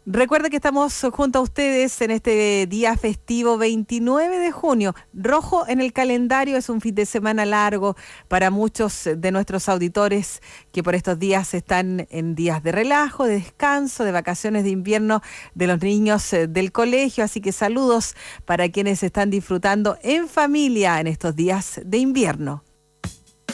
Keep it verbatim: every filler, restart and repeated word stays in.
Recuerda que estamos junto a ustedes en este día festivo veintinueve de junio. Rojo en el calendario, es un fin de semana largo para muchos de nuestros auditores que por estos días están en días de relajo, de descanso, de vacaciones de invierno de los niños del colegio. Así que saludos para quienes están disfrutando en familia en estos días de invierno.